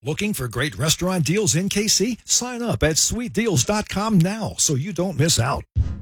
Looking for great restaurant deals in KC? Sign up at sweetdeals.com now so you don't miss out.